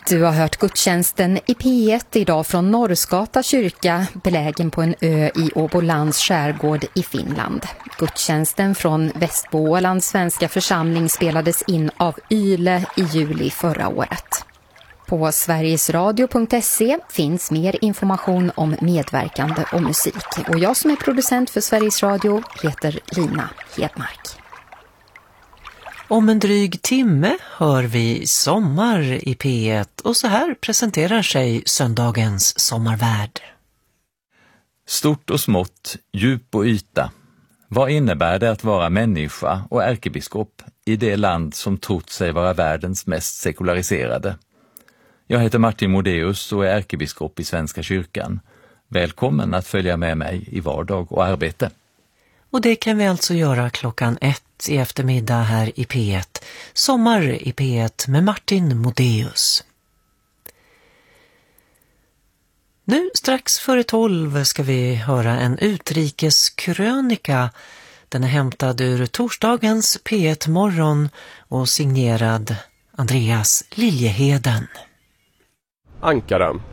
Du har hört gudstjänsten i P1 idag från Norrskata kyrka, belägen på en ö i Åbolands skärgård i Finland. Gudstjänsten från Västbolands svenska församling spelades in av Yle i juli förra året. På sverigesradio.se finns mer information om medverkande och musik. Och jag som är producent för Sveriges Radio heter Lina Hedmark. Om en dryg timme hör vi Sommar i P1 och så här presenterar sig söndagens sommarvärd. Stort och smått, djup och yta. Vad innebär det att vara människa och ärkebiskop i det land som trott sig vara världens mest sekulariserade? Jag heter Martin Modéus och är ärkebiskop i Svenska kyrkan. Välkommen att följa med mig i vardag och arbete. Och det kan vi alltså göra 1:00 i eftermiddag här i P1. Sommar i P1 med Martin Modéus. Nu strax före 12 ska vi höra en utrikeskrönika. Den är hämtad ur torsdagens P1-morgon och signerad Andreas Liljeheden. Ankara.